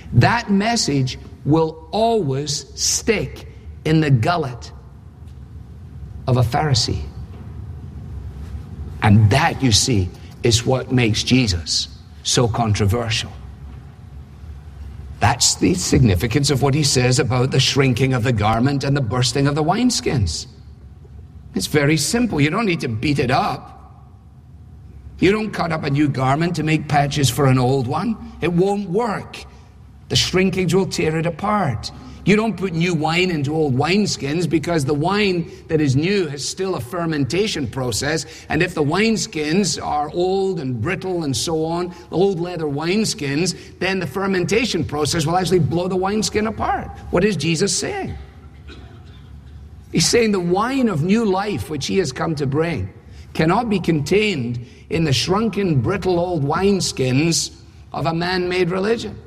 That message will always stick in the gullet of a Pharisee. And that, you see, is what makes Jesus so controversial. That's the significance of what he says about the shrinking of the garment and the bursting of the wineskins. It's very simple. You don't need to beat it up. You don't cut up a new garment to make patches for an old one. It won't work. The shrinkage will tear it apart. You don't put new wine into old wineskins, because the wine that is new has still a fermentation process. And if the wineskins are old and brittle and so on, old leather wineskins, then the fermentation process will actually blow the wineskin apart. What is Jesus saying? He's saying the wine of new life which he has come to bring cannot be contained in the shrunken, brittle old wineskins of a man-made religion.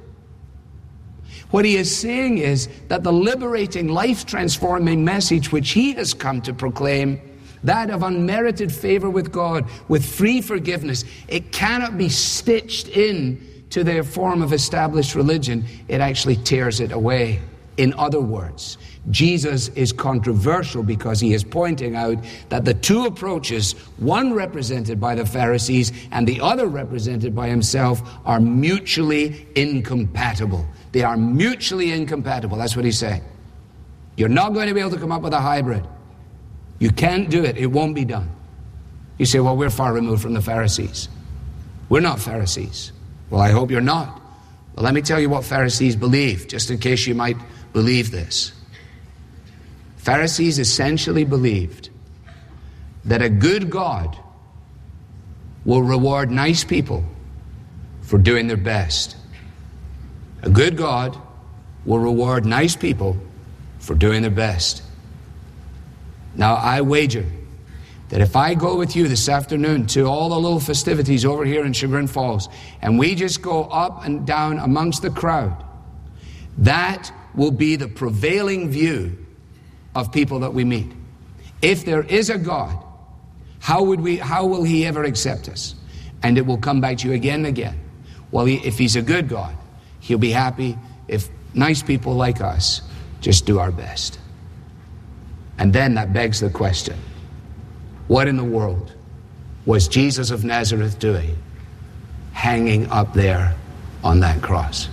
What he is saying is that the liberating, life-transforming message which he has come to proclaim, that of unmerited favor with God, with free forgiveness, it cannot be stitched in to their form of established religion. It actually tears it away. In other words, Jesus is controversial because he is pointing out that the two approaches, one represented by the Pharisees and the other represented by himself, are mutually incompatible. They are mutually incompatible. That's what he's saying. You're not going to be able to come up with a hybrid. You can't do it. It won't be done. You say, well, we're far removed from the Pharisees. We're not Pharisees. Well, I hope you're not. But let me tell you what Pharisees believe, just in case you might believe this. Pharisees essentially believed that a good God will reward nice people for doing their best. A good God will reward nice people for doing their best. Now, I wager that if I go with you this afternoon to all the little festivities over here in Chagrin Falls, and we just go up and down amongst the crowd, that will be the prevailing view of people that we meet. If there is a God, how will he ever accept us? And it will come back to you again and again. Well, if he's a good God, he'll be happy if nice people like us just do our best. And then that begs the question, what in the world was Jesus of Nazareth doing hanging up there on that cross?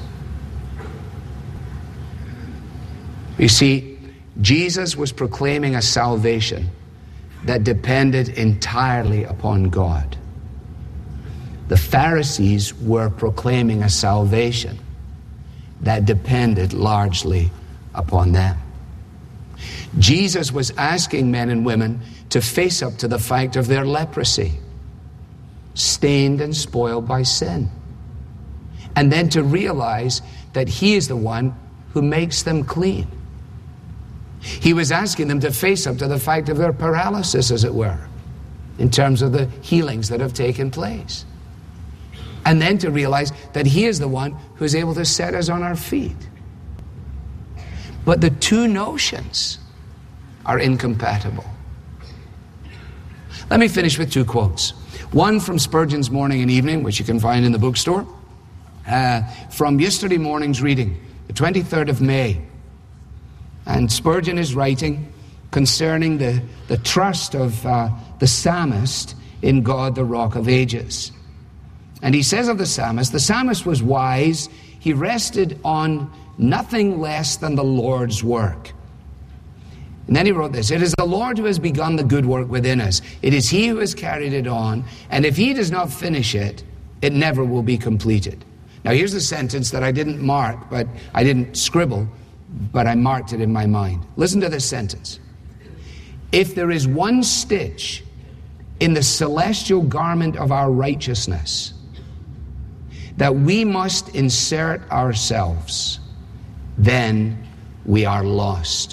You see, Jesus was proclaiming a salvation that depended entirely upon God. The Pharisees were proclaiming a salvation that depended largely upon them. Jesus was asking men and women to face up to the fact of their leprosy, stained and spoiled by sin, and then to realize that he is the one who makes them clean. He was asking them to face up to the fact of their paralysis, as it were, in terms of the healings that have taken place. And then to realize that he is the one who is able to set us on our feet. But the two notions are incompatible. Let me finish with two quotes. One from Spurgeon's Morning and Evening, which you can find in the bookstore, from yesterday morning's reading, the 23rd of May. And Spurgeon is writing concerning the trust of the psalmist in God, the Rock of Ages. And he says of the psalmist was wise. He rested on nothing less than the Lord's work. And then he wrote this: it is the Lord who has begun the good work within us. It is he who has carried it on. And if he does not finish it, it never will be completed. Now here's the sentence that I didn't mark, but I didn't scribble, but I marked it in my mind. Listen to this sentence. If there is one stitch in the celestial garment of our righteousness that we must insert ourselves, then we are lost.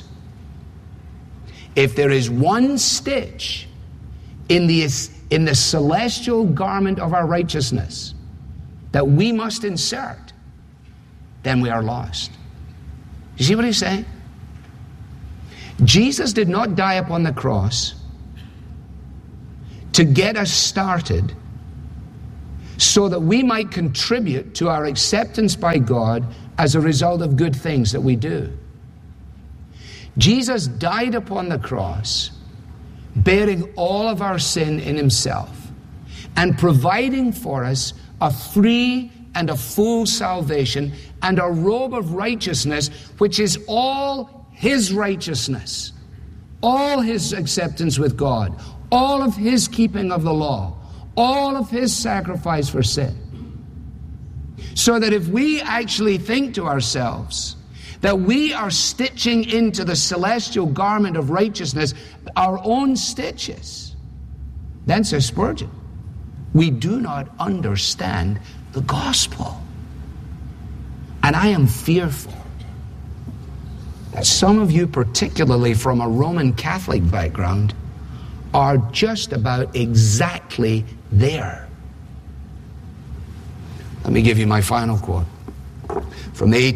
If there is one stitch in the celestial garment of our righteousness that we must insert, then we are lost. You see what he's saying? Jesus did not die upon the cross to get us started so that we might contribute to our acceptance by God as a result of good things that we do. Jesus died upon the cross, bearing all of our sin in himself and providing for us a free and a full salvation and a robe of righteousness, which is all his righteousness, all his acceptance with God, all of his keeping of the law, all of his sacrifice for sin. So that if we actually think to ourselves that we are stitching into the celestial garment of righteousness our own stitches, then, says Spurgeon, we do not understand the gospel. And I am fearful that some of you, particularly from a Roman Catholic background, are just about exactly there. Let me give you my final quote from the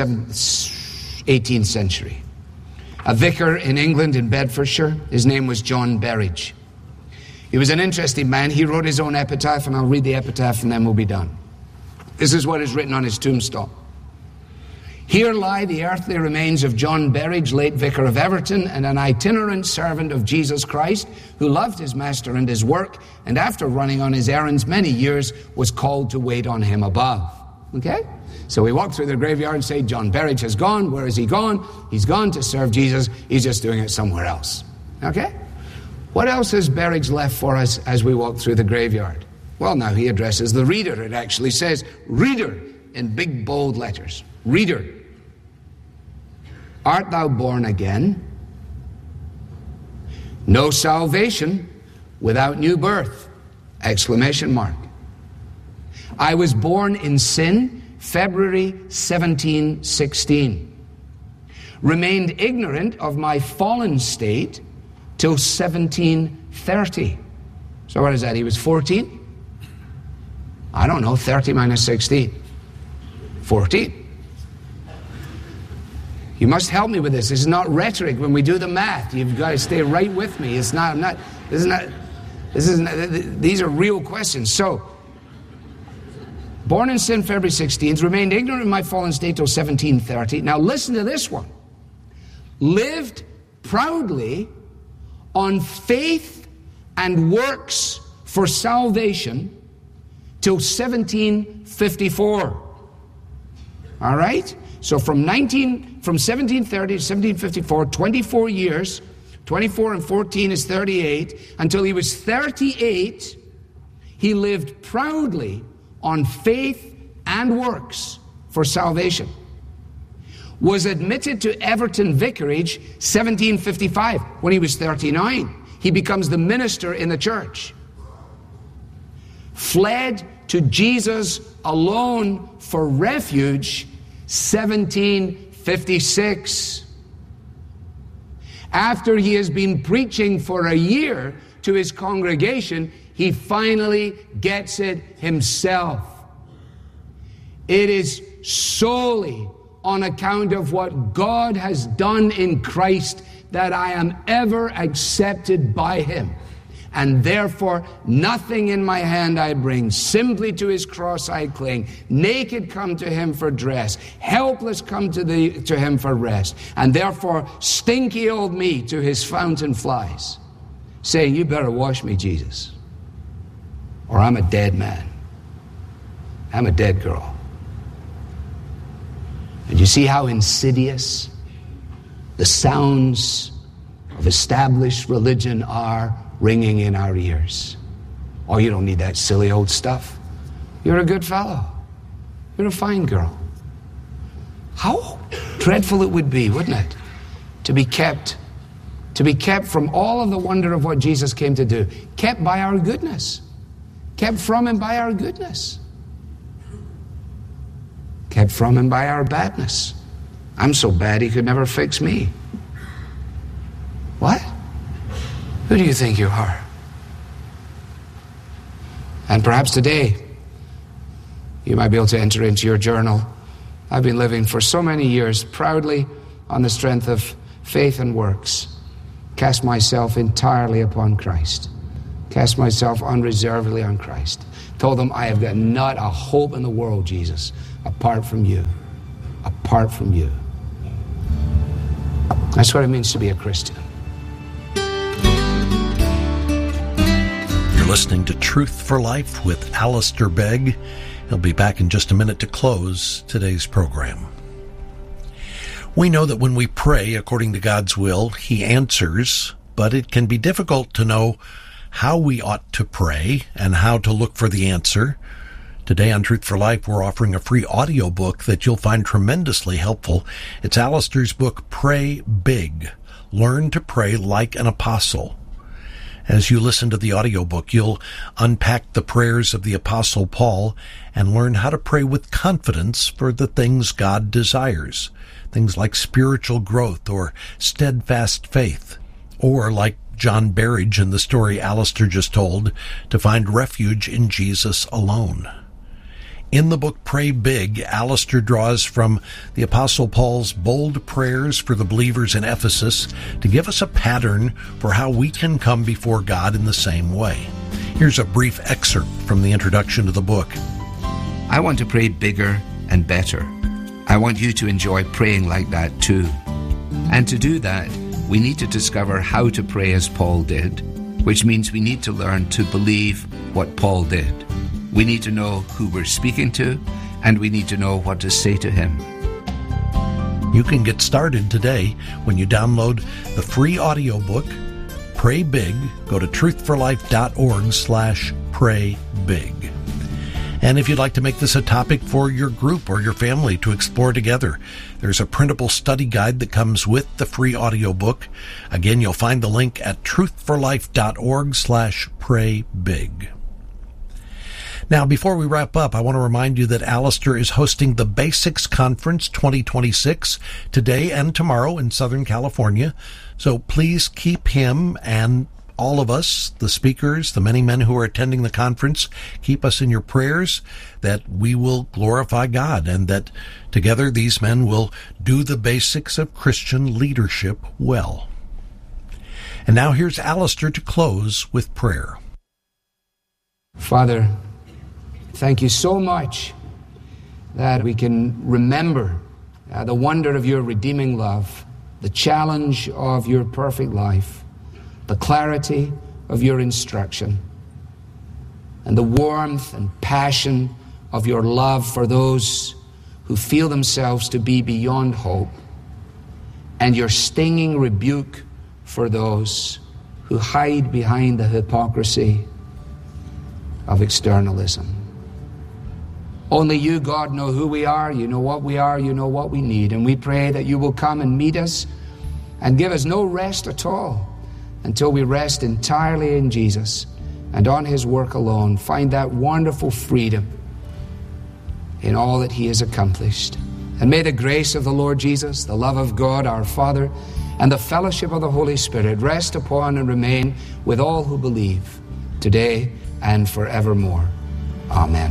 18th century. A vicar in England, in Bedfordshire, his name was John Berridge. He was an interesting man. He wrote his own epitaph, and I'll read the epitaph and then we'll be done. This is what is written on his tombstone. Here lie the earthly remains of John Berridge, late vicar of Everton, and an itinerant servant of Jesus Christ, who loved his master and his work, and after running on his errands many years, was called to wait on him above. Okay? So we walk through the graveyard and say, John Berridge has gone. Where has he gone? He's gone to serve Jesus. He's just doing it somewhere else. Okay? What else has Berridge left for us as we walk through the graveyard? Well, now he addresses the reader. It actually says, reader, in big bold letters. Reader, art thou born again? No salvation without new birth! Exclamation mark. I was born in sin, February 1716. Remained ignorant of my fallen state till 1730. So what is that? He was 14? I don't know, 30 minus 16. 14. You must help me with this. This is not rhetoric. When we do the math, you've got to stay right with me. These are real questions. So, born in sin, February 16th, remained ignorant of my fallen state till 1730. Now listen to this one. Lived proudly on faith and works for salvation till 1754. All right? So from 1730 to 1754, 24 years, 24 and 14 is 38, until he was 38, he lived proudly on faith and works for salvation. Was admitted to Everton Vicarage 1755 when he was 39. He becomes the minister in the church. Fled to Jesus alone for refuge 1756. After he has been preaching for a year to his congregation, he finally gets it himself. It is solely on account of what God has done in Christ that I am ever accepted by him. And therefore, nothing in my hand I bring. Simply to his cross I cling. Naked come to him for dress. Helpless come to him for rest. And therefore, stinky old me to his fountain flies, saying, you better wash me, Jesus, or I'm a dead man. I'm a dead girl. And you see how insidious the sounds of established religion are ringing in our ears. Oh, you don't need that silly old stuff. You're a good fellow. You're a fine girl. How dreadful it would be, wouldn't it, to be kept from all of the wonder of what Jesus came to do, kept by our goodness, kept from him by our goodness, kept from him by our badness. I'm so bad he could never fix me. What? Who do you think you are? And perhaps today, you might be able to enter into your journal. I've been living for so many years proudly on the strength of faith and works. Cast myself entirely upon Christ. Cast myself unreservedly on Christ. Told him, I have got not a hope in the world, Jesus, apart from you. Apart from you. That's what it means to be a Christian. You're listening to Truth for Life with Alistair Begg. He'll be back in just a minute to close today's program. We know that when we pray according to God's will, He answers, but it can be difficult to know how we ought to pray and how to look for the answer. Today on Truth for Life, we're offering a free audiobook that you'll find tremendously helpful. It's Alistair's book, Pray Big. Learn to Pray Like an Apostle. As you listen to the audiobook, you'll unpack the prayers of the Apostle Paul and learn how to pray with confidence for the things God desires. Things like spiritual growth or steadfast faith, or like John Berridge in the story Alistair just told, to find refuge in Jesus alone. In the book Pray Big, Alistair draws from the Apostle Paul's bold prayers for the believers in Ephesus to give us a pattern for how we can come before God in the same way. Here's a brief excerpt from the introduction to the book. I want to pray bigger and better. I want you to enjoy praying like that too. And to do that, we need to discover how to pray as Paul did, which means we need to learn to believe what Paul did. We need to know who we're speaking to, and we need to know what to say to him. You can get started today when you download the free audiobook, Pray Big. Go to truthforlife.org/praybig. And if you'd like to make this a topic for your group or your family to explore together, there's a printable study guide that comes with the free audiobook. Again, you'll find the link at truthforlife.org/praybig. Now, before we wrap up, I want to remind you that Alistair is hosting the Basics Conference 2026 today and tomorrow in Southern California. So please keep him and all of us, the speakers, the many men who are attending the conference, keep us in your prayers that we will glorify God and that together these men will do the basics of Christian leadership well. And now here's Alistair to close with prayer. Father, thank you so much that we can remember the wonder of your redeeming love, the challenge of your perfect life, the clarity of your instruction, and the warmth and passion of your love for those who feel themselves to be beyond hope, and your stinging rebuke for those who hide behind the hypocrisy of externalism. Only you, God, know who we are, you know what we are, you know what we need, and we pray that you will come and meet us and give us no rest at all until we rest entirely in Jesus and on his work alone, find that wonderful freedom in all that he has accomplished. And may the grace of the Lord Jesus, the love of God our Father, and the fellowship of the Holy Spirit rest upon and remain with all who believe, today and forevermore. Amen.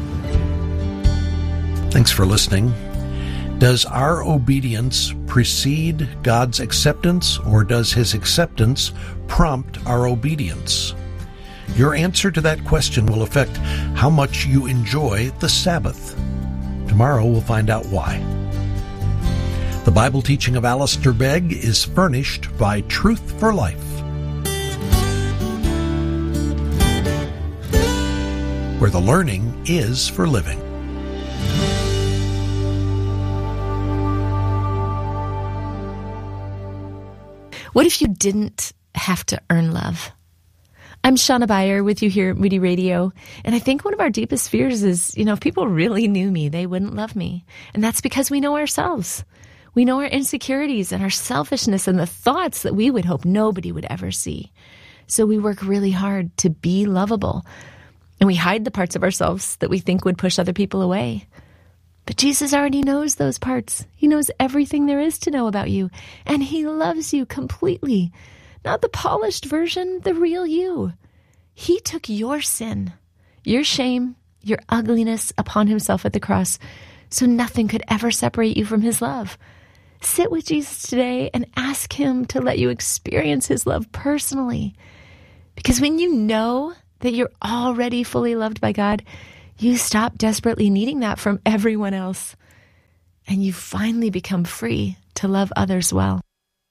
Thanks for listening. Does our obedience precede God's acceptance, or does his acceptance prompt our obedience? Your answer to that question will affect how much you enjoy the Sabbath. Tomorrow we'll find out why. The Bible teaching of Alistair Begg is furnished by Truth for Life, where the learning is for living. What if you didn't have to earn love? I'm Shauna Beyer with you here at Moody Radio, and I think one of our deepest fears is, if people really knew me, they wouldn't love me. And that's because we know ourselves. We know our insecurities and our selfishness and the thoughts that we would hope nobody would ever see. So we work really hard to be lovable, and we hide the parts of ourselves that we think would push other people away. But Jesus already knows those parts. He knows everything there is to know about you, and he loves you completely. Not the polished version, the real you. He took your sin, your shame, your ugliness upon himself at the cross, so nothing could ever separate you from his love. Sit with Jesus today and ask him to let you experience his love personally, Because when you know that you're already fully loved by God, you stop desperately needing that from everyone else. And you finally become free to love others well.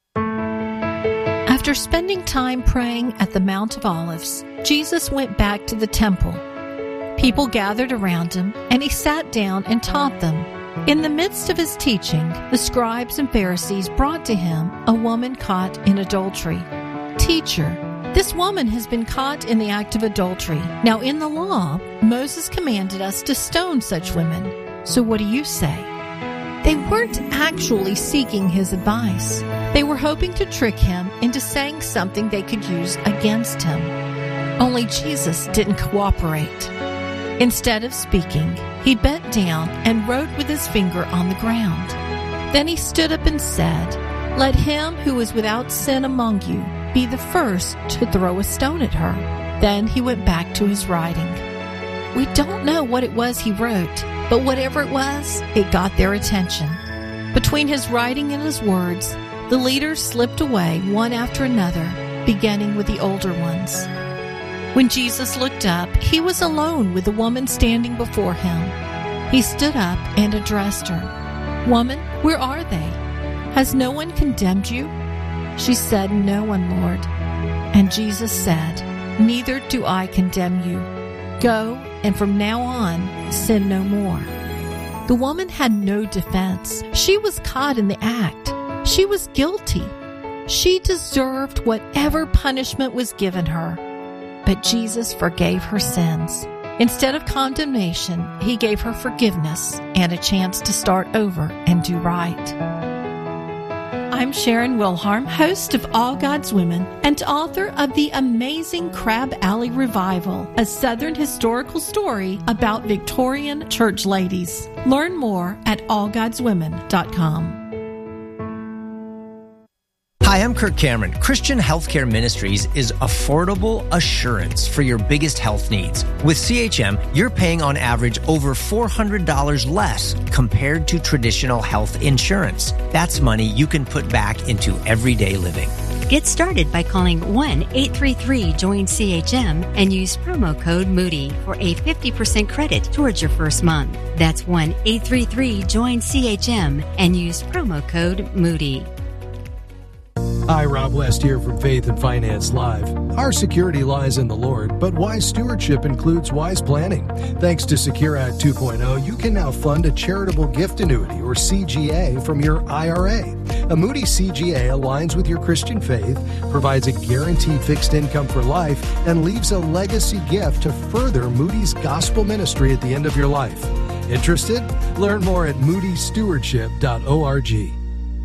After spending time praying at the Mount of Olives, Jesus went back to the temple. People gathered around him, and he sat down and taught them. In the midst of his teaching, the scribes and Pharisees brought to him a woman caught in adultery. "Teacher, this woman has been caught in the act of adultery. Now in the law, Moses commanded us to stone such women. So what do you say?" They weren't actually seeking his advice. They were hoping to trick him into saying something they could use against him. Only Jesus didn't cooperate. Instead of speaking, he bent down and wrote with his finger on the ground. Then he stood up and said, "Let him who is without sin among you be the first to throw a stone at her." Then he went back to his writing. We don't know what it was he wrote, but whatever it was, it got their attention. Between his writing and his words, the leaders slipped away one after another, beginning with the older ones. When Jesus looked up, he was alone with the woman standing before him. He stood up and addressed her. "Woman, where are they? Has no one condemned you?" She said, "No one, Lord." And Jesus said, "Neither do I condemn you. Go, and from now on, sin no more." The woman had no defense. She was caught in the act. She was guilty. She deserved whatever punishment was given her. But Jesus forgave her sins. Instead of condemnation, he gave her forgiveness and a chance to start over and do right. I'm Sharon Wilharm, host of All God's Women and author of the amazing Crab Alley Revival, a Southern historical story about Victorian church ladies. Learn more at allgodswomen.com. Hi, I'm Kirk Cameron. Christian Healthcare Ministries is affordable assurance for your biggest health needs. With CHM, you're paying on average over $400 less compared to traditional health insurance. That's money you can put back into everyday living. Get started by calling 1-833-JOIN-CHM and use promo code Moody for a 50% credit towards your first month. That's 1-833-JOIN-CHM and use promo code Moody. Hi, Rob West here from Faith and Finance Live. Our security lies in the Lord, but wise stewardship includes wise planning. Thanks to Secure Act 2.0, you can now fund a charitable gift annuity, or CGA, from your IRA. A Moody CGA aligns with your Christian faith, provides a guaranteed fixed income for life, and leaves a legacy gift to further Moody's gospel ministry at the end of your life. Interested? Learn more at moodystewardship.org.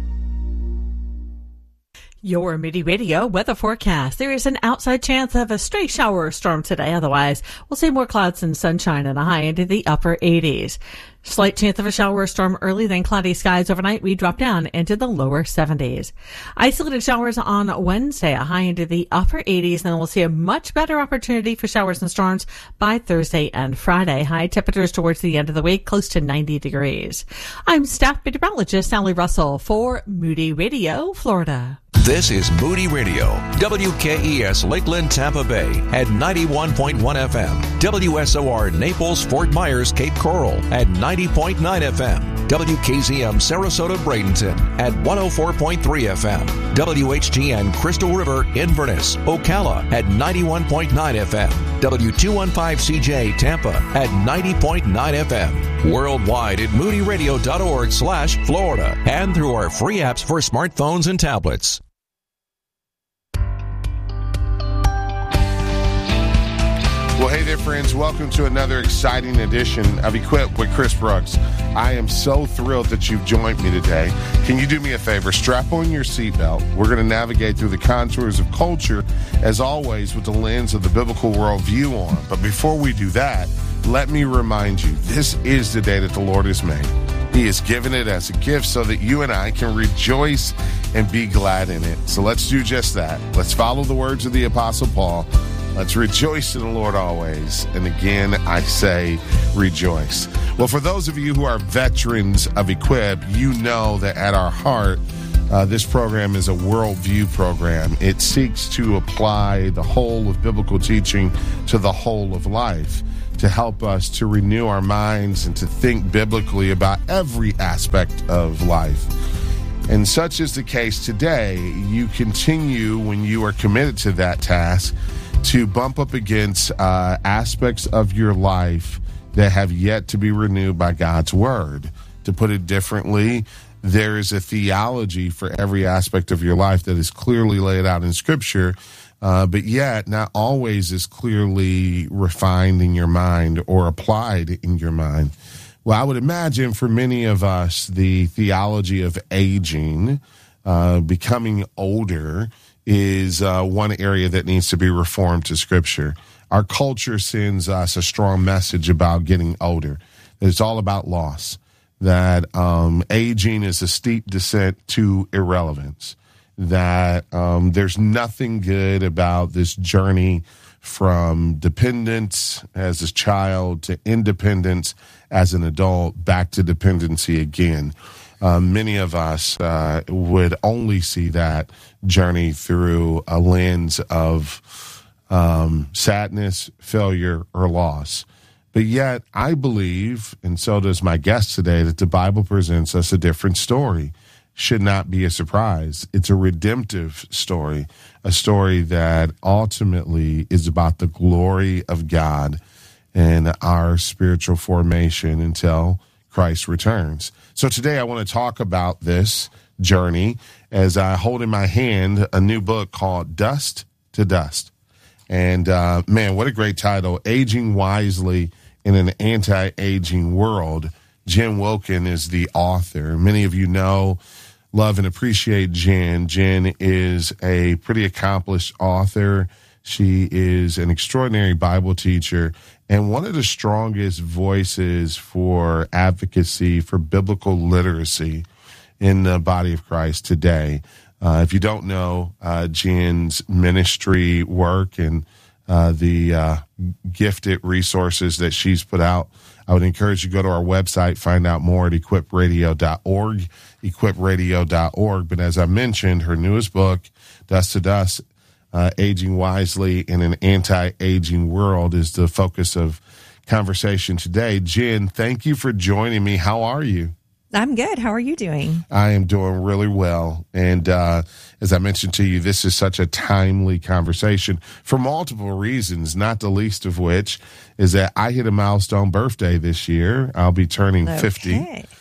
Your Moody Radio weather forecast. There is an outside chance of a stray shower or storm today. Otherwise, we'll see more clouds and sunshine and a high into the upper 80s. Slight chance of a shower or storm early, then cloudy skies overnight. We drop down into the lower 70s. Isolated showers on Wednesday, a high into the upper 80s. Then we'll see a much better opportunity for showers and storms by Thursday and Friday. High temperatures towards the end of the week, close to 90 degrees. I'm staff meteorologist Sally Russell for Moody Radio, Florida. This is Moody Radio, WKES Lakeland, Tampa Bay at 91.1 FM, WSOR Naples, Fort Myers, Cape Coral at 90.9 FM, WKZM Sarasota, Bradenton at 104.3 FM, WHGN Crystal River, Inverness, Ocala at 91.9 FM, W215CJ Tampa at 90.9 FM, worldwide at moodyradio.org/Florida and through our free apps for smartphones and tablets. Well, hey there, friends. Welcome to another exciting edition of Equipped with Chris Brooks. I am so thrilled that you've joined me today. Can you do me a favor? Strap on your seatbelt. We're going to navigate through the contours of culture, as always, with the lens of the biblical worldview on. But before we do that, let me remind you, this is the day that the Lord has made. He has given it as a gift so that you and I can rejoice and be glad in it. So let's do just that. Let's follow the words of the Apostle Paul. Let's rejoice in the Lord always. And again, I say rejoice. Well, for those of you who are veterans of Equip, you know that at our heart, This program is a worldview program. It seeks to apply the whole of biblical teaching to the whole of life, to help us to renew our minds and to think biblically about every aspect of life. And such is the case today. You continue, when you are committed to that task, to bump up against aspects of your life that have yet to be renewed by God's word. To put it differently, there is a theology for every aspect of your life that is clearly laid out in Scripture, but yet not always is clearly refined in your mind or applied in your mind. Well, I would imagine for many of us, the theology of aging, becoming older, is one area that needs to be reformed to Scripture. Our culture sends us a strong message about getting older. It's all about loss, that aging is a steep descent to irrelevance, that there's nothing good about this journey from dependence as a child to independence as an adult, back to dependency again. Many of us would only see that journey through a lens of sadness, failure, or loss. But yet, I believe, and so does my guest today, that the Bible presents us a different story. Should not be a surprise. It's a redemptive story, a story that ultimately is about the glory of God and our spiritual formation until Christ returns. So today I want to talk about this journey as I hold in my hand a new book called Dust to Dust. And man, what a great title, Aging Wisely in an Anti-Aging World. Jen Wilkin is the author. Many of you know, love, and appreciate Jen. Jen is a pretty accomplished author. She is an extraordinary Bible teacher and one of the strongest voices for advocacy for biblical literacy in the body of Christ today. If you don't know Jen's ministry work and the gifted resources that she's put out, I would encourage you to go to our website, find out more at equipradio.org, equipradio.org. But as I mentioned, her newest book, Dust to Dust, Aging Wisely in an Anti-Aging World, is the focus of conversation today. Jen, thank you for joining me. How are you? I'm good. How are you doing? I am doing really well. And as I mentioned to you, this is such a timely conversation for multiple reasons, not the least of which is that I hit a milestone birthday this year. I'll be turning 50.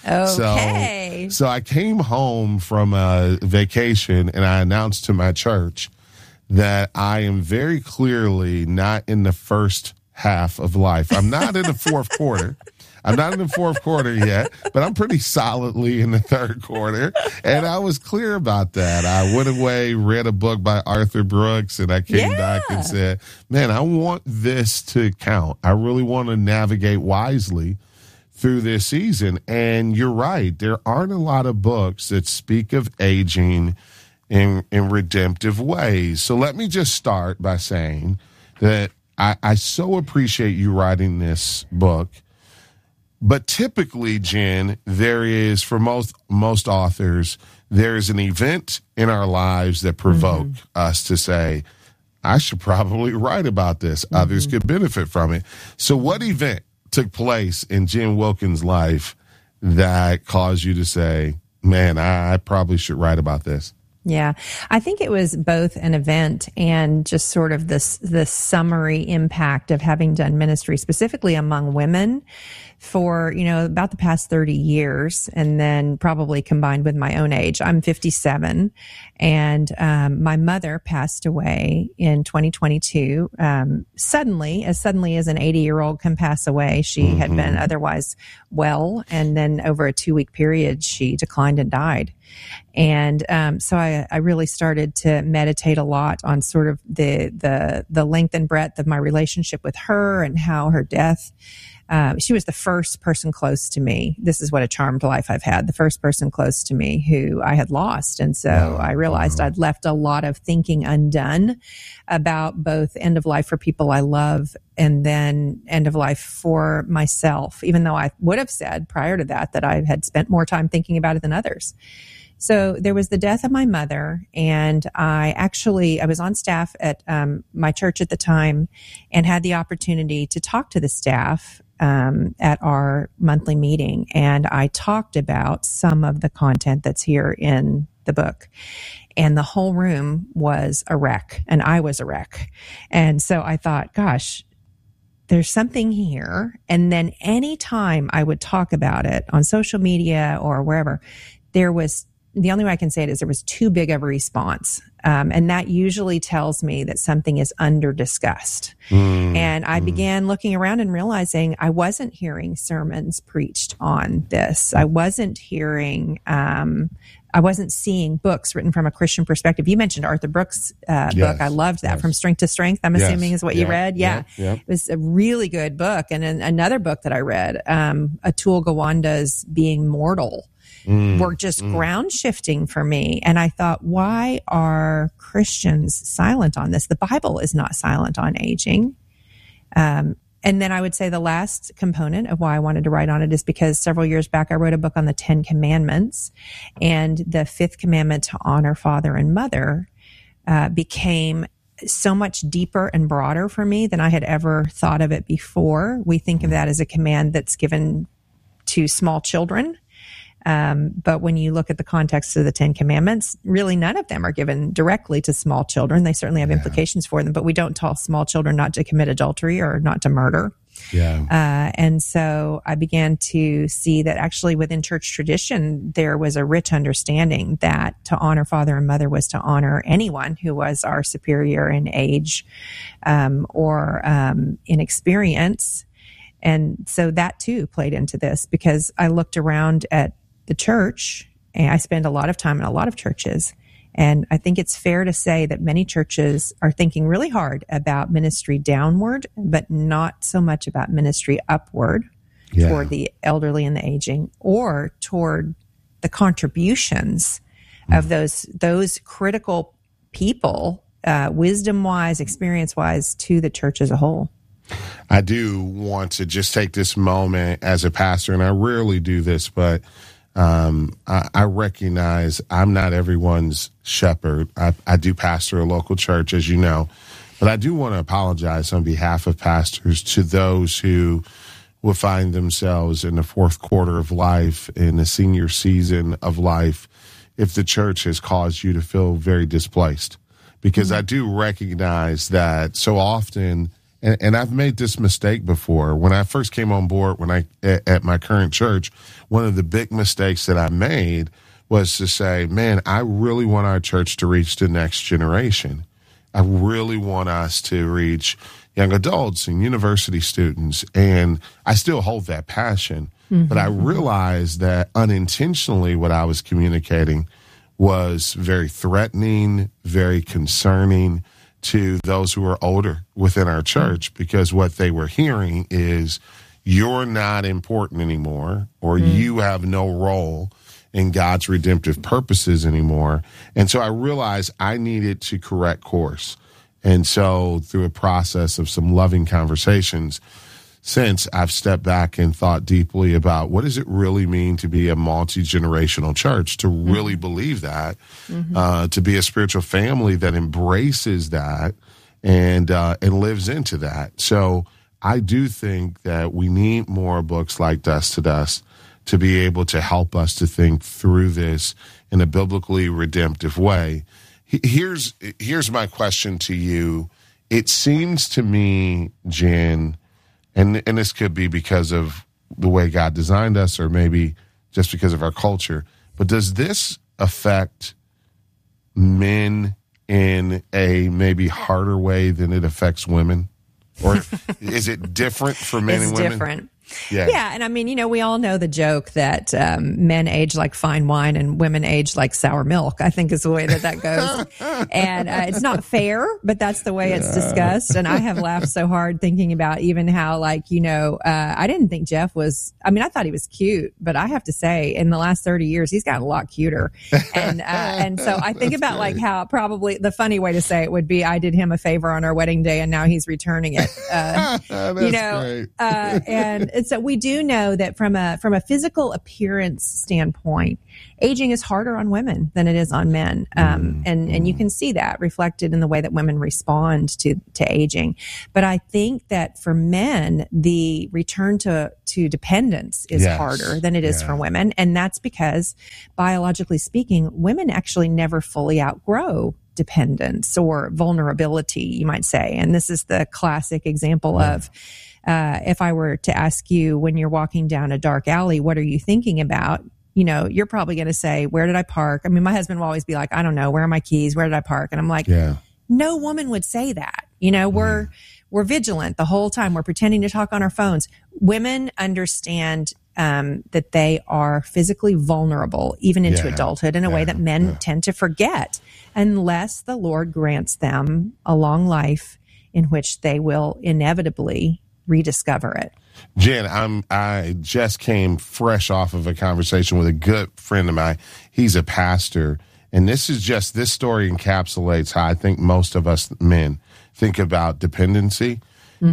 Okay. So I came home from a vacation and I announced to my church that I am very clearly not in the first half of life. I'm not in the fourth quarter. I'm not in the fourth quarter yet, but I'm pretty solidly in the third quarter. And I was clear about that. I went away, read a book by Arthur Brooks, and I came back and said, man, I want this to count. I really want to navigate wisely through this season. And you're right. There aren't a lot of books that speak of aging in redemptive ways. So let me just start by saying that I so appreciate you writing this book. But typically, Jen, there is, for most authors, there is an event in our lives that provoke us to say, I should probably write about this. Others could benefit from it. So what event took place in Jen Wilkin's life that caused you to say, man, I probably should write about this? Yeah, I think it was both an event and just sort of this summary impact of having done ministry specifically among women for, about the past 30 years, and then probably combined with my own age. I'm 57, and my mother passed away in 2022. Suddenly as an 80-year-old can pass away. She had been otherwise well, and then over a 2-week period, she declined and died. And so I really started to meditate a lot on sort of the length and breadth of my relationship with her and how her death. She was the first person close to me. This is what a charmed life I've had. The first person close to me who I had lost. And so I realized I'd left a lot of thinking undone about both end of life for people I love and then end of life for myself, even though I would have said prior to that I had spent more time thinking about it than others. So there was the death of my mother, and I was on staff at my church at the time and had the opportunity to talk to the staff at our monthly meeting. And I talked about some of the content that's here in the book. And the whole room was a wreck, and I was a wreck. And so I thought, gosh, there's something here. And then anytime I would talk about it on social media or wherever, the only way I can say it is there was too big of a response. And that usually tells me that something is under discussed. And I began looking around and realizing I wasn't hearing sermons preached on this. I wasn't seeing books written from a Christian perspective. You mentioned Arthur Brooks' book. I loved that, From Strength to Strength, I'm assuming is what you read. Yeah. It was a really good book. And then another book that I read, Atul Gawande's Being Mortal, were just ground shifting for me. And I thought, why are Christians silent on this? The Bible is not silent on aging. And then I would say the last component of why I wanted to write on it is because several years back, I wrote a book on the 10 Commandments, and the 5th commandment to honor father and mother became so much deeper and broader for me than I had ever thought of it before. We think of that as a command that's given to small children. But when you look at the context of the 10 Commandments, really none of them are given directly to small children. They certainly have implications for them, but we don't tell small children not to commit adultery or not to murder. And so I began to see that actually within church tradition, there was a rich understanding that to honor father and mother was to honor anyone who was our superior in age, or in experience. And so that too played into this, because I looked around at the church, and I spend a lot of time in a lot of churches. And I think it's fair to say that many churches are thinking really hard about ministry downward, but not so much about ministry upward toward the elderly and the aging, or toward the contributions of those critical people, wisdom-wise, experience-wise, to the church as a whole. I do want to just take this moment as a pastor, and I rarely do this, but I recognize I'm not everyone's shepherd. I do pastor a local church, as you know, but I do want to apologize on behalf of pastors to those who will find themselves in the fourth quarter of life, in the senior season of life, if the church has caused you to feel very displaced. Because I do recognize that so often, and I've made this mistake before. When I first came on board, at my current church, one of the big mistakes that I made was to say, man, I really want our church to reach the next generation. I really want us to reach young adults and university students. And I still hold that passion. But I realized that unintentionally what I was communicating was very threatening, very concerning to those who are older within our church, because what they were hearing is, you're not important anymore, or you have no role in God's redemptive purposes anymore. And so I realized I needed to correct course. And so through a process of some loving conversations, since I've stepped back and thought deeply about what does it really mean to be a multi-generational church, to really believe that, to be a spiritual family that embraces that and lives into that. So I do think that we need more books like Dust to Dust to be able to help us to think through this in a biblically redemptive way. Here's my question to you. It seems to me, Jen, and this could be because of the way God designed us, or maybe just because of our culture, but does this affect men in a maybe harder way than it affects women? Or is it different for men and women? It's different. Yeah. And I mean, we all know the joke that men age like fine wine and women age like sour milk, I think is the way that goes. And it's not fair, but that's the way it's discussed. And I have laughed so hard thinking about even how, I didn't think Jeff was, I thought he was cute, but I have to say in the last 30 years, he's gotten a lot cuter. And so I think about great. How probably the funny way to say it would be, I did him a favor on our wedding day and now he's returning it. Great. And so we do know that from a physical appearance standpoint, aging is harder on women than it is on men. And you can see that reflected in the way that women respond to aging. But I think that for men, the return to dependence is harder than it is for women. And that's because biologically speaking, women actually never fully outgrow dependence or vulnerability, you might say. And this is the classic example of, if I were to ask you when you're walking down a dark alley, what are you thinking about? You're probably going to say, where did I park? My husband will always be like, I don't know. Where are my keys? Where did I park? And I'm like, no woman would say that. We're vigilant the whole time. We're pretending to talk on our phones. Women understand that they are physically vulnerable, even into adulthood, in a way that men tend to forget, unless the Lord grants them a long life in which they will inevitably rediscover it. Jen, I just came fresh off of a conversation with a good friend of mine. He's a pastor, and this story encapsulates how I think most of us men think about dependency.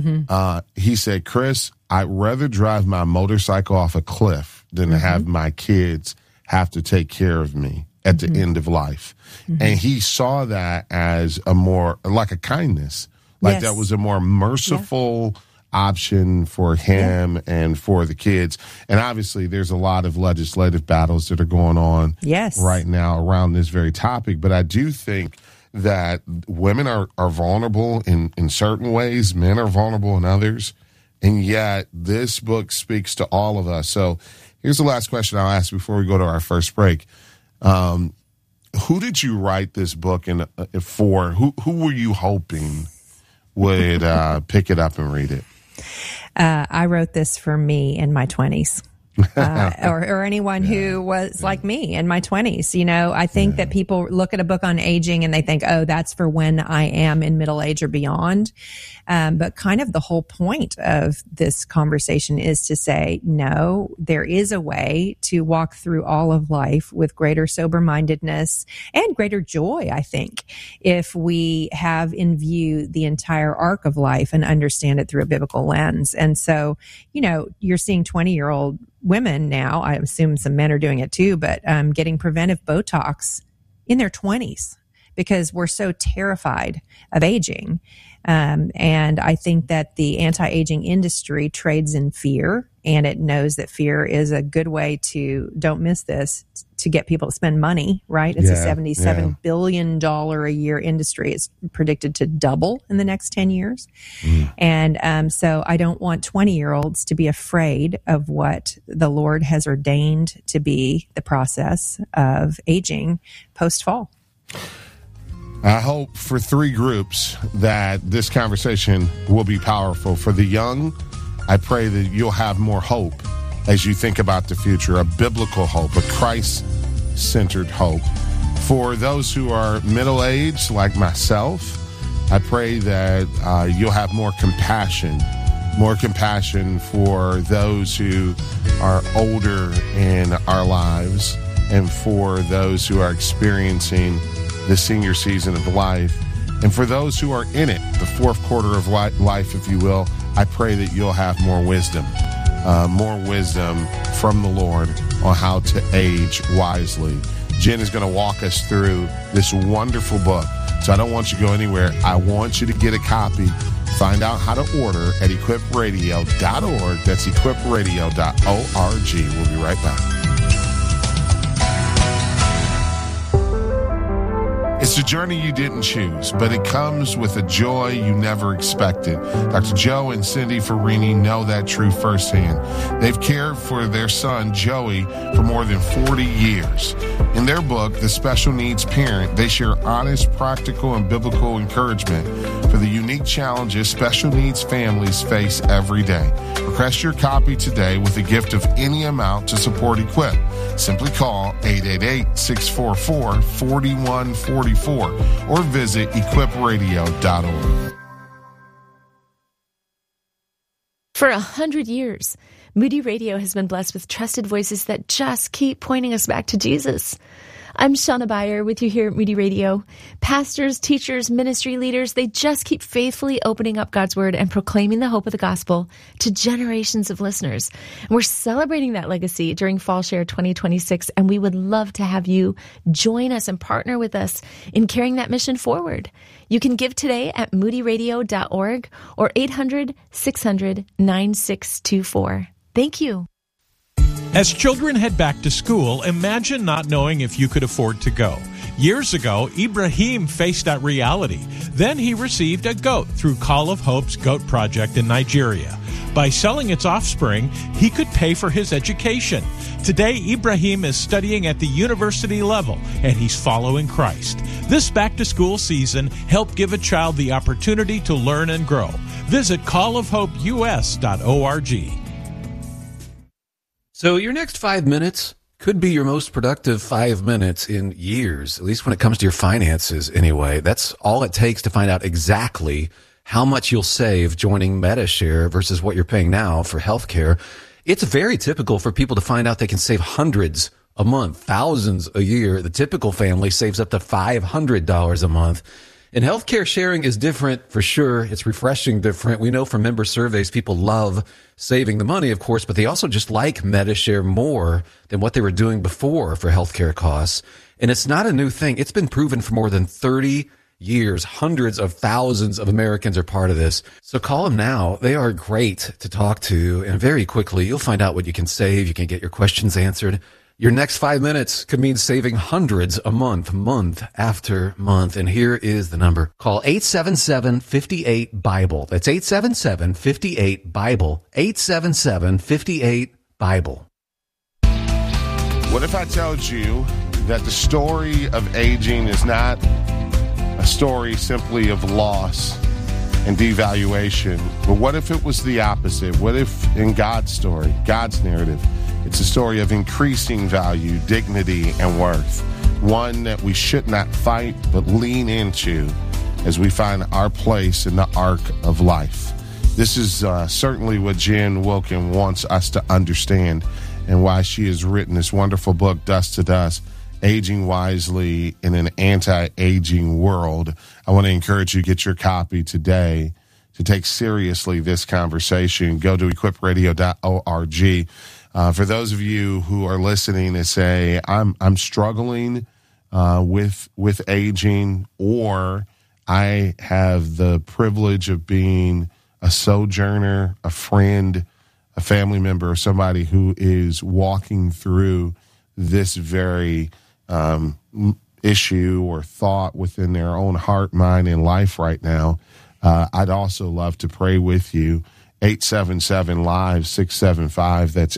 He said, Chris, I'd rather drive my motorcycle off a cliff than to have my kids have to take care of me at the end of life. And he saw that as a more, like a kindness, that was a more merciful option for him and for the kids. And obviously there's a lot of legislative battles that are going on right now around this very topic. But I do think that women are vulnerable in certain ways, men are vulnerable in others. And yet this book speaks to all of us. So here's the last question I'll ask before we go to our first break. Who did you write this book for? Who were you hoping would pick it up and read it? I wrote this for me in my 20s. Or anyone who was like me in my 20s. I think that people look at a book on aging and they think, oh, that's for when I am in middle age or beyond. But kind of the whole point of this conversation is to say, no, there is a way to walk through all of life with greater sober-mindedness and greater joy, I think, if we have in view the entire arc of life and understand it through a biblical lens. And so, you're seeing 20-year-old women now, I assume some men are doing it too, but getting preventive Botox in their 20s because we're so terrified of aging. And I think that the anti-aging industry trades in fear, and it knows that fear is a good way to, don't miss this, to get people to spend money, right? It's a $77 billion a year industry. It's predicted to double in the next 10 years. And so I don't want 20-year-olds to be afraid of what the Lord has ordained to be the process of aging post-fall. I hope for three groups that this conversation will be powerful. For the young, I pray that you'll have more hope as you think about the future, a biblical hope, a Christ-centered hope. For those who are middle-aged, like myself, I pray that you'll have more compassion for those who are older in our lives and for those who are experiencing the senior season of life. And for those who are in it, the fourth quarter of life, if you will, I pray that you'll have more wisdom from the Lord on how to age wisely. Jen is going to walk us through this wonderful book. So I don't want you to go anywhere. I want you to get a copy. Find out how to order at equipradio.org. That's equipradio.org. We'll be right back. It's a journey you didn't choose, but it comes with a joy you never expected. Dr. Joe and Cindy Farini know that truth firsthand. They've cared for their son, Joey, for more than 40 years. In their book, The Special Needs Parent, they share honest, practical, and biblical encouragement for the unique challenges special needs families face every day. Request your copy today with a gift of any amount to support Equip. Simply call 888-644-4144 or visit equipradio.org. For 100 years, Moody Radio has been blessed with trusted voices that just keep pointing us back to Jesus. I'm Shauna Beyer with you here at Moody Radio. Pastors, teachers, ministry leaders, they just keep faithfully opening up God's Word and proclaiming the hope of the gospel to generations of listeners. And we're celebrating that legacy during Fall Share 2026, and we would love to have you join us and partner with us in carrying that mission forward. You can give today at moodyradio.org or 800-600-9624. Thank you. As children head back to school, imagine not knowing if you could afford to go. Years ago, Ibrahim faced that reality. Then he received a goat through Call of Hope's Goat Project in Nigeria. By selling its offspring, he could pay for his education. Today, Ibrahim is studying at the university level, and he's following Christ. This back-to-school season, help give a child the opportunity to learn and grow. Visit callofhopeus.org. So your next 5 minutes could be your most productive 5 minutes in years, at least when it comes to your finances anyway. That's all it takes to find out exactly how much you'll save joining Medi-Share versus what you're paying now for healthcare. It's very typical for people to find out they can save hundreds a month, thousands a year. The typical family saves up to $500 a month. And healthcare sharing is different for sure. It's refreshing different. We know from member surveys, people love saving the money, of course, but they also just like Medi-Share more than what they were doing before for healthcare costs. And it's not a new thing. It's been proven for more than 30 years. Hundreds of thousands of Americans are part of this. So call them now. They are great to talk to. And very quickly, you'll find out what you can save. You can get your questions answered. Your next 5 minutes could mean saving hundreds a month, month after month. And here is the number. Call 877-58-BIBLE. That's 877-58-BIBLE. 877-58-BIBLE. What if I told you that the story of aging is not a story simply of loss and devaluation, but what if it was the opposite? What if in God's story, God's narrative, it's a story of increasing value, dignity, and worth. One that we should not fight, but lean into as we find our place in the arc of life. This is certainly what Jen Wilkin wants us to understand and why she has written this wonderful book, Dust to Dust, Aging Wisely in an Anti-Aging World. I want to encourage you to get your copy today to take seriously this conversation. Go to equipradio.org. For those of you who are listening and say, I'm struggling with aging, or I have the privilege of being a sojourner, a friend, a family member, or somebody who is walking through this very issue or thought within their own heart, mind, and life right now, I'd also love to pray with you. 877-LIVE-675. That's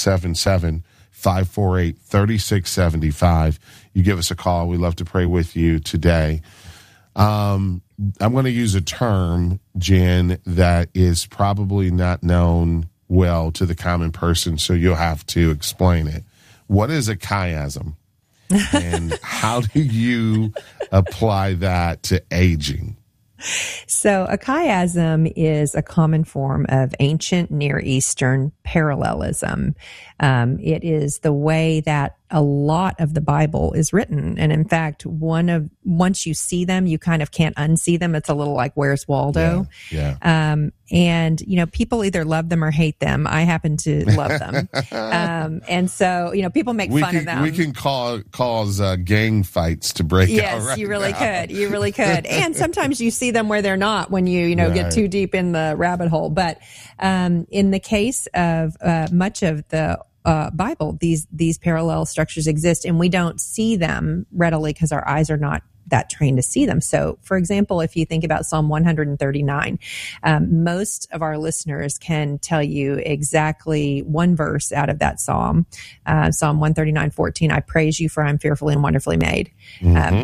877-548-3675. You give us a call. We'd love to pray with you today. I'm going to use a term, Jen, that is probably not known well to the common person, so you'll have to explain it. What is a chiasm? And how do you apply that to aging? So a chiasm is a common form of ancient Near Eastern parallelism. It is the way that a lot of the Bible is written. And in fact, once you see them, you kind of can't unsee them. It's a little like Where's Waldo? Yeah. And, people either love them or hate them. I happen to love them. And so, people make fun of them. We can cause gang fights to break out. Yes, you really could. You really could. And sometimes you see them where they're not when you get too deep in the rabbit hole. But in the case of much of the Bible, these parallel structures exist, and we don't see them readily because our eyes are not that trained to see them. So, for example, if you think about Psalm 139, most of our listeners can tell you exactly one verse out of that psalm. Psalm 139:14, I praise you for I'm fearfully and wonderfully made. Mm-hmm. But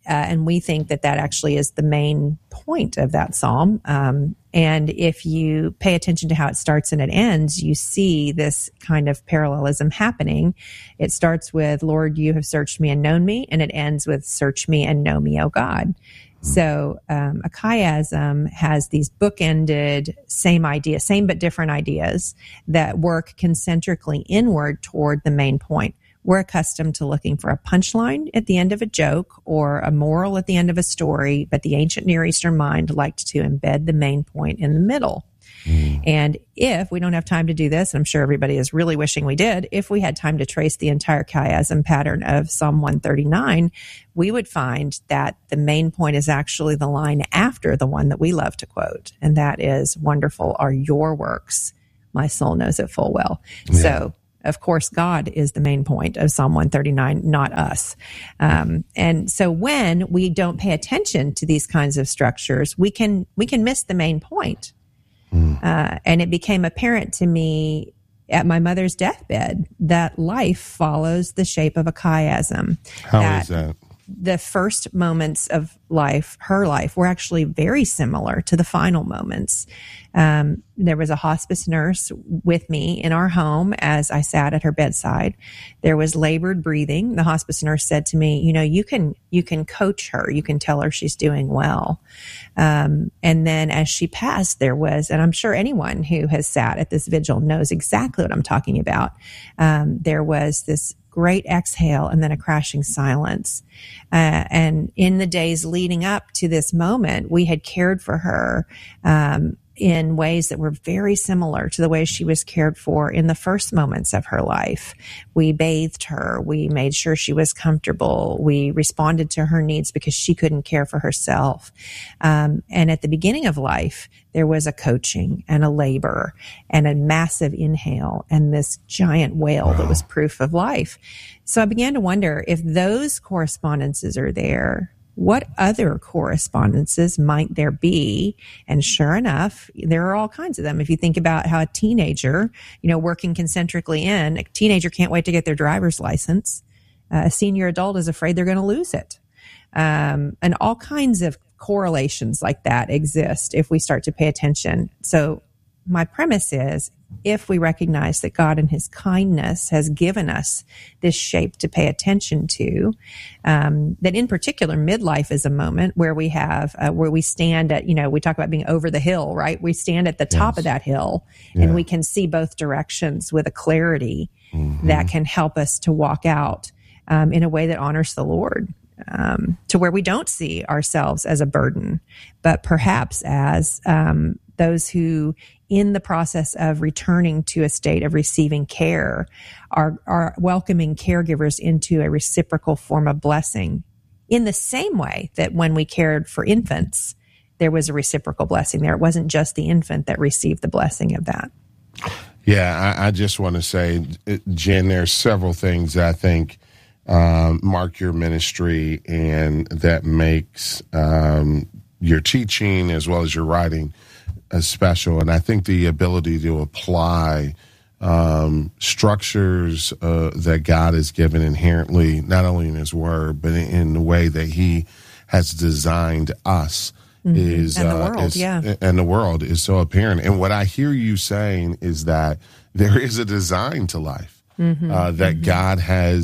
and we think that actually is the main point of that psalm. And if you pay attention to how it starts and it ends, you see this kind of parallelism happening. It starts with, Lord, you have searched me and known me, and it ends with, search me and know me, O God. So a chiasm has these bookended, same idea, same but different ideas that work concentrically inward toward the main point. We're accustomed to looking for a punchline at the end of a joke or a moral at the end of a story, but the ancient Near Eastern mind liked to embed the main point in the middle. And if we don't have time to do this, and I'm sure everybody is really wishing we did, if we had time to trace the entire chiasm pattern of Psalm 139, we would find that the main point is actually the line after the one that we love to quote. And that is, wonderful are your works. My soul knows it full well. Yeah. So, of course, God is the main point of Psalm 139, not us. And so when we don't pay attention to these kinds of structures, we can miss the main point. And it became apparent to me at my mother's deathbed that life follows the shape of a chiasm. How is that? The first moments of life, her life, were actually very similar to the final moments. There was a hospice nurse with me in our home as I sat at her bedside. There was labored breathing. The hospice nurse said to me, you can coach her. You can tell her she's doing well. And then as she passed, there was, and I'm sure anyone who has sat at this vigil knows exactly what I'm talking about. There was this great exhale and then a crashing silence. And in the days leading up to this moment, we had cared for her in ways that were very similar to the way she was cared for in the first moments of her life. We bathed her. We made sure she was comfortable. We responded to her needs because she couldn't care for herself. And at the beginning of life, there was a coaching and a labor and a massive inhale and this giant wail that was proof of life. So I began to wonder if those correspondences are there, what other correspondences might there be? And sure enough, there are all kinds of them. If you think about how a teenager, working concentrically a teenager can't wait to get their driver's license. A senior adult is afraid they're going to lose it. And all kinds of correlations like that exist if we start to pay attention. So my premise is, if we recognize that God in his kindness has given us this shape to pay attention to, that in particular midlife is a moment where we have, where we stand at, we talk about being over the hill, right? We stand at the top of that hill and we can see both directions with a clarity that can help us to walk out in a way that honors the Lord. To where we don't see ourselves as a burden, but perhaps as those who, in the process of returning to a state of receiving care, are welcoming caregivers into a reciprocal form of blessing. In the same way that when we cared for infants, there was a reciprocal blessing there. It wasn't just the infant that received the blessing of that. Yeah, I just want to say, Jen, there's several things that I think mark your ministry and that makes your teaching as well as your writing special. And I think the ability to apply structures that God has given inherently, not only in his word, but in the way that he has designed us is, and the world, and the world is so apparent. And what I hear you saying is that there is a design to life. That God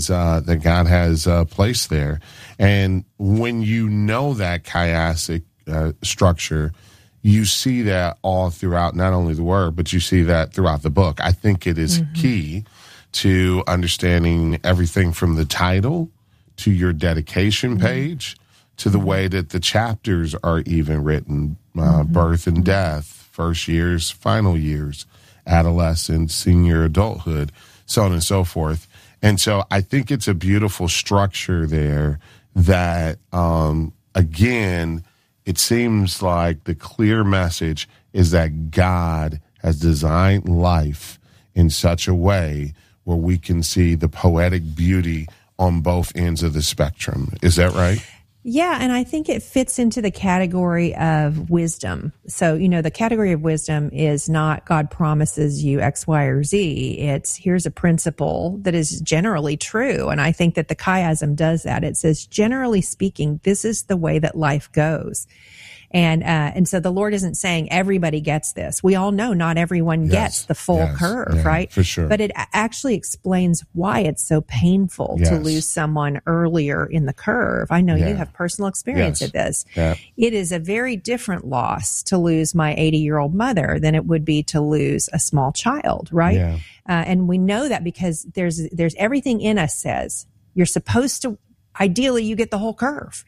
has placed there, and when you know that chiastic structure, you see that all throughout not only the word, but you see that throughout the book. I think it is key to understanding everything from the title to your dedication page to the way that the chapters are even written: birth and death, first years, final years, adolescence, senior adulthood, so on and so forth. And so I think it's a beautiful structure there that, again, it seems like the clear message is that God has designed life in such a way where we can see the poetic beauty on both ends of the spectrum. Is that right? Yeah, and I think it fits into the category of wisdom. So, the category of wisdom is not God promises you X, Y, or Z. It's here's a principle that is generally true. And I think that the chiasm does that. It says, generally speaking, this is the way that life goes. And so the Lord isn't saying everybody gets this. We all know not everyone gets the full curve, right? For sure. But it actually explains why it's so painful to lose someone earlier in the curve. I know you have personal experience of this. Yeah. It is a very different loss to lose my 80-year-old mother than it would be to lose a small child, right? Yeah. And we know that because there's everything in us says you're supposed to. Ideally, you get the whole curve,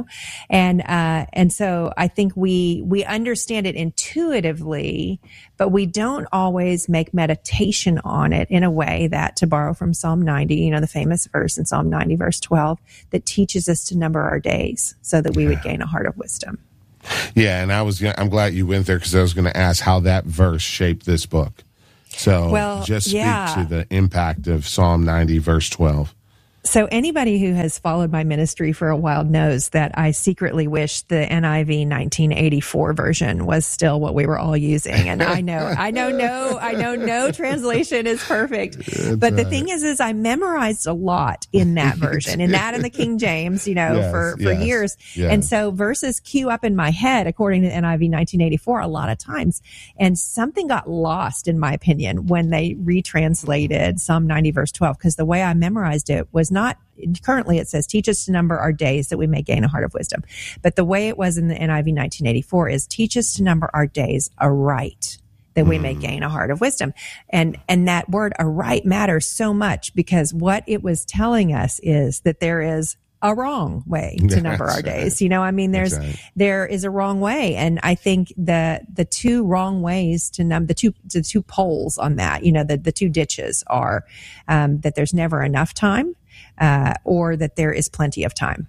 and so I think we understand it intuitively, but we don't always make meditation on it in a way that, to borrow from Psalm 90, the famous verse in Psalm 90, verse 12, that teaches us to number our days so that we would gain a heart of wisdom. Yeah, and I'm glad you went there because I was going to ask how that verse shaped this book. So just speak to the impact of Psalm 90, verse 12. So anybody who has followed my ministry for a while knows that I secretly wish the NIV 1984 version was still what we were all using. And I know no translation is perfect. But the thing is I memorized a lot in that version, and the King James, for years. Yeah. And so verses queue up in my head according to NIV 1984 a lot of times. And something got lost, in my opinion, when they retranslated Psalm 90 verse 12, because the way I memorized it was not, currently it says, teach us to number our days that we may gain a heart of wisdom. But the way it was in the NIV 1984 is teach us to number our days aright that we may gain a heart of wisdom. And that word aright matters so much because what it was telling us is that there is a wrong way to number our days. There is a wrong way. And I think the two wrong ways to number, the two poles on that, the two ditches are, that there's never enough time, or that there is plenty of time.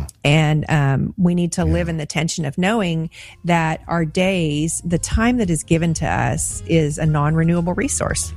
And we need to live in the tension of knowing that our days, the time that is given to us, is a non-renewable resource.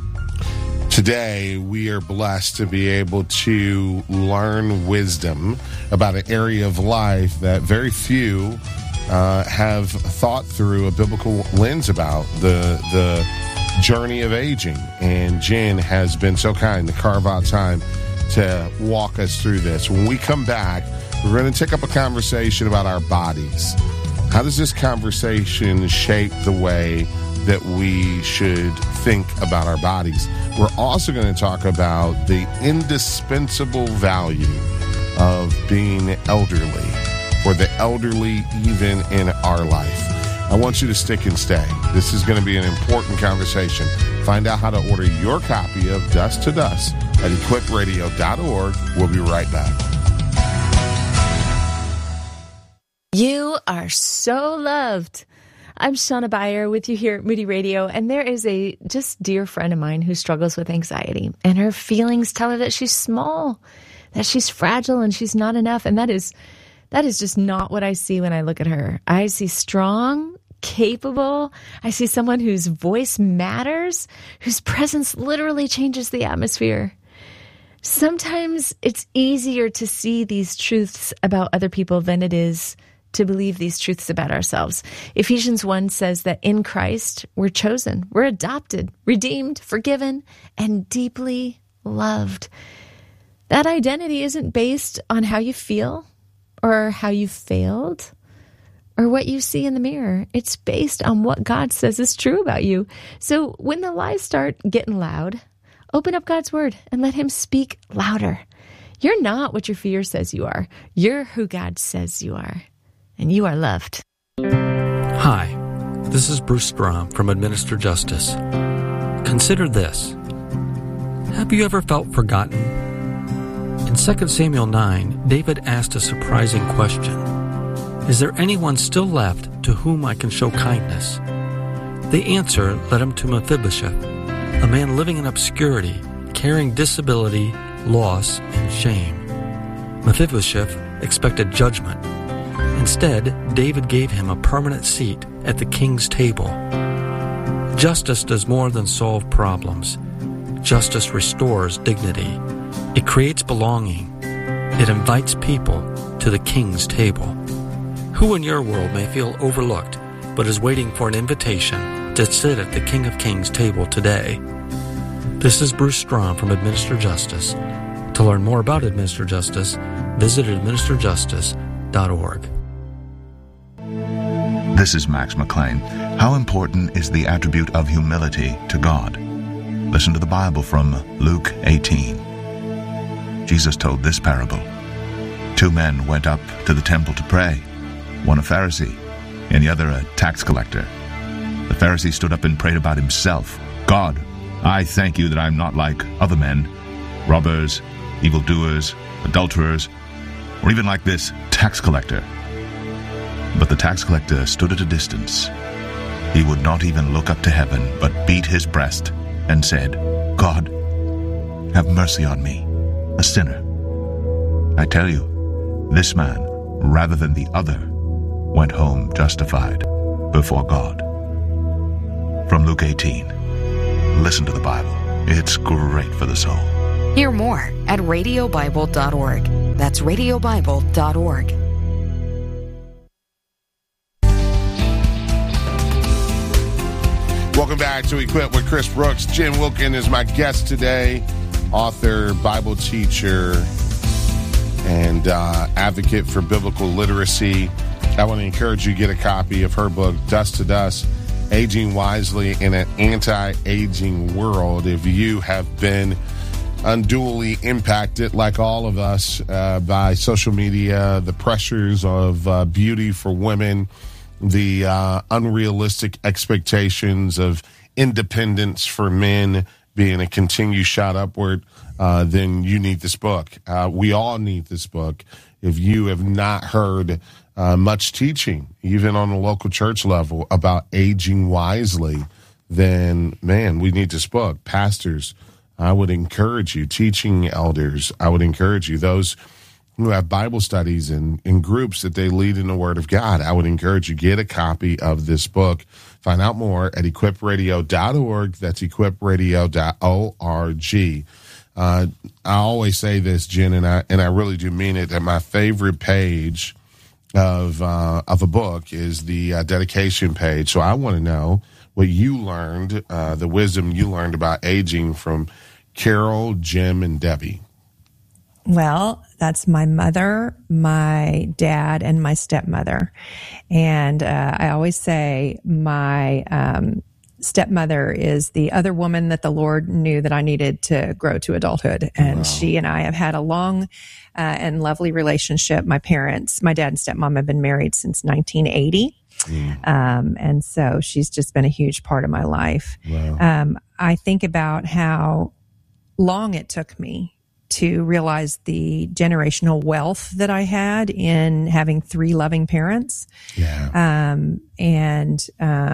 Today, we are blessed to be able to learn wisdom about an area of life that very few have thought through a biblical lens about, the journey of aging. And Jen has been so kind to carve out time to walk us through this. When we come back, we're going to take up a conversation about our bodies. How does this conversation shape the way that we should think about our bodies? We're also going to talk about the indispensable value of being elderly, or the elderly even in our life. I want you to stick and stay. This is going to be an important conversation. Find out how to order your copy of Dust to Dust at equipradio.org. We'll be right back. You are so loved. I'm Shauna Beyer with you here at Moody Radio, and there is a just dear friend of mine who struggles with anxiety, and her feelings tell her that she's small, that she's fragile, and she's not enough, and that is just not what I see when I look at her. I see strong, capable. I see someone whose voice matters, whose presence literally changes the atmosphere. Sometimes it's easier to see these truths about other people than it is to believe these truths about ourselves. Ephesians 1 says that in Christ, we're chosen, we're adopted, redeemed, forgiven, and deeply loved. That identity isn't based on how you feel or how you failed or what you see in the mirror. It's based on what God says is true about you. So when the lies start getting loud, open up God's word and let him speak louder. You're not what your fear says you are. You're who God says you are. And you are loved. Hi, this is Bruce Strom from Administer Justice. Consider this. Have you ever felt forgotten? In 2 Samuel 9, David asked a surprising question. Is there anyone still left to whom I can show kindness? The answer led him to Mephibosheth, a man living in obscurity, carrying disability, loss, and shame. Mephibosheth expected judgment. Instead, David gave him a permanent seat at the king's table. Justice does more than solve problems. Justice restores dignity. It creates belonging. It invites people to the King's table. Who in your world may feel overlooked, but is waiting for an invitation to sit at the King of Kings table today? This is Bruce Strawn from Administer Justice. To learn more about Administer Justice, visit administerjustice.org. This is Max McLean. How important is the attribute of humility to God? Listen to the Bible from Luke 18. Jesus told this parable. 2 men went up to the temple to pray, one a Pharisee and the other a tax collector. The Pharisee stood up and prayed about himself. God, I thank you that I'm not like other men, robbers, evildoers, adulterers, or even like this tax collector. But the tax collector stood at a distance. He would not even look up to heaven, but beat his breast and said, God, have mercy on me, a sinner. I tell you, this man, rather than the other, went home justified before God. From Luke 18. Listen to the Bible. It's great for the soul. Hear more at radiobible.org. That's radiobible.org. Welcome back to Equip with Chris Brooks. Jen Wilkin is my guest today, author, Bible teacher, and advocate for biblical literacy. I want to encourage you to get a copy of her book, Dust to Dust, Aging Wisely in an Anti-Aging World. If you have been unduly impacted, like all of us, by social media, the pressures of beauty for women, the unrealistic expectations of independence for men being a continued shot upward, then you need this book. We all need this book. If you have not heard much teaching, even on the local church level, about aging wisely, then, man, we need this book. Pastors, I would encourage you, teaching elders, I would encourage you, those who have Bible studies and in groups that they lead in the Word of God, I would encourage you, get a copy of this book. Find out more at equipradio.org. That's equipradio.org. I always say this, Jen, and I really do mean it, that my favorite page of a book is the dedication page. So I want to know what you learned, the wisdom you learned about aging from Carol, Jim, and Debbie. Well, that's my mother, my dad, and my stepmother. And I always say my stepmother is the other woman that the Lord knew that I needed to grow to adulthood. And wow. She and I have had a long and lovely relationship. My parents, my dad and stepmom, have been married since 1980. And so she's just been a huge part of my life. Wow. I think about how long it took me to realize the generational wealth that I had in having 3 loving parents. Yeah. And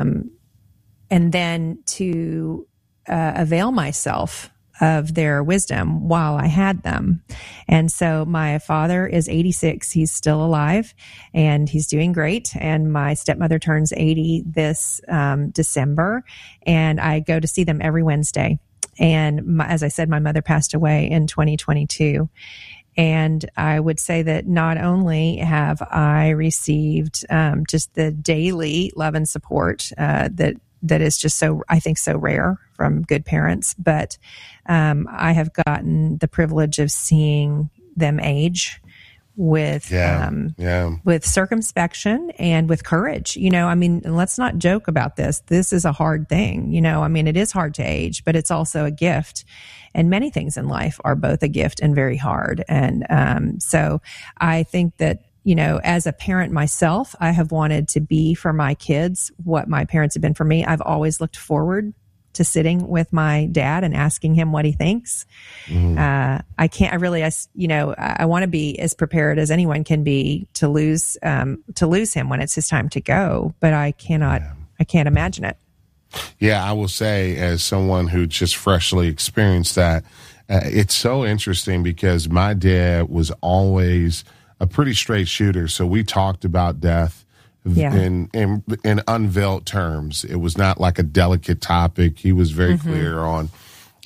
then to avail myself of their wisdom while I had them. And so my father is 86. He's still alive and he's doing great. And my stepmother turns 80 this December, and I go to see them every Wednesday. And as I said, my mother passed away in 2022. And I would say that not only have I received just the daily love and support that is just so, I think, so rare from good parents, but I have gotten the privilege of seeing them age with circumspection and with courage. You know, I mean, let's not joke about this. This is a hard thing. You know, I mean, it is hard to age, but it's also a gift. And many things in life are both a gift and very hard. And so I think that, you know, as a parent myself, I have wanted to be for my kids what my parents have been for me. I've always looked forward to sitting with my dad and asking him what he thinks. I want to be as prepared as anyone can be to lose him when it's his time to go, but I can't imagine it. Yeah, I will say, as someone who just freshly experienced that, it's so interesting because my dad was always a pretty straight shooter. So we talked about death in unveiled terms. It was not like a delicate topic. He was very clear on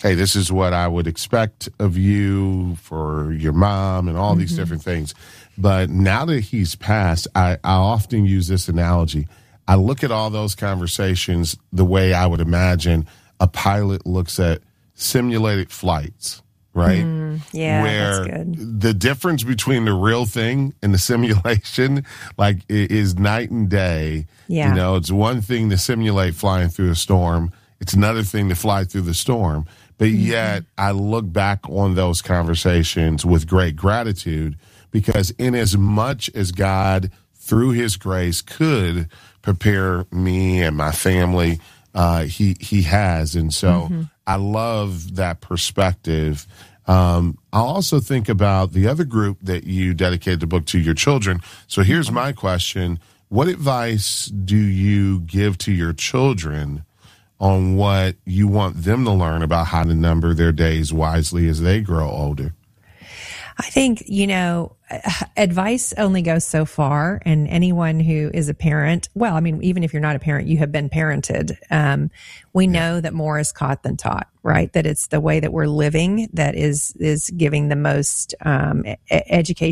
hey, this is what I would expect of you for your mom and all these different things. But now that he's passed, I often use this analogy. I look at all those conversations the way I would imagine a pilot looks at simulated flights, right? Yeah, where that's good. the difference between the real thing and the simulation, like, is night and day. Yeah. You know, it's one thing to simulate flying through a storm. It's another thing to fly through the storm. But yet I look back on those conversations with great gratitude, because in as much as God, through his grace, could prepare me and my family, he has. And so I love that perspective. I also think about the other group that you dedicated the book to, your children. So here's my question. What advice do you give to your children on what you want them to learn about how to number their days wisely as they grow older? I think, advice only goes so far, and anyone who is a parent, well, I mean, even if you're not a parent, you have been parented. We know that more is caught than taught, right? That it's the way that we're living that is giving the most education